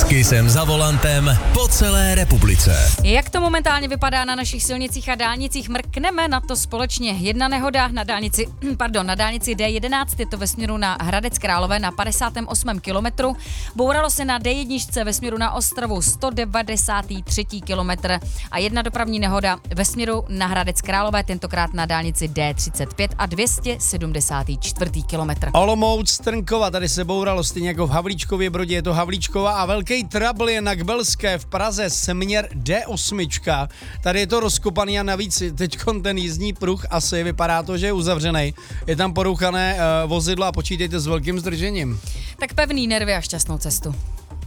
Kisem za volantem po celé republice. Jak to momentálně vypadá na našich silnicích a dálnicích? Mrkneme na to společně. Jedna nehoda na dálnici D11, je to ve směru na Hradec Králové na 58. kilometru. Bouralo se na D1 ve směru na Ostravu 193. kilometr a jedna dopravní nehoda ve směru na Hradec Králové, tentokrát na dálnici D35 a 274. kilometr. Olomouc Trnkova, tady se bouralo stejně jako v Havlíčkově Brodě, je to Havlíčkova a velký trouble je na Kbelské v Praze, směr D8. Tady je to rozkopaný a navíc teďkon ten jízdní pruh asi vypadá to, že je uzavřený. Je tam porouchané vozidlo a počítejte s velkým zdržením. Tak pevný nervy a šťastnou cestu.